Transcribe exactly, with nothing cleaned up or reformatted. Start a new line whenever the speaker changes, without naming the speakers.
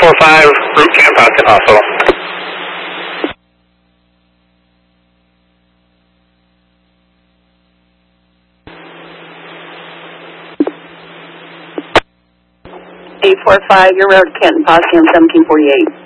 four five, route Camp Hudson Hospital.
eight four five, your road to Canton, Posse on seventeen forty-eight.